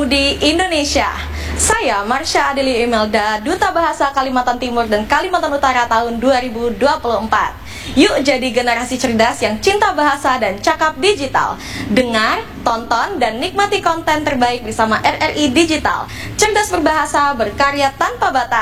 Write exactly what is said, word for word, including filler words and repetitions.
Saudi Indonesia. Saya Marsha Adeli Imelda, Duta Bahasa Kalimantan Timur dan Kalimantan Utara tahun dua ribu dua puluh empat. Yuk jadi generasi cerdas yang cinta bahasa dan cakap digital. Dengar, tonton, dan nikmati konten terbaik bersama R R I Digital. Cerdas berbahasa, berkarya tanpa batas.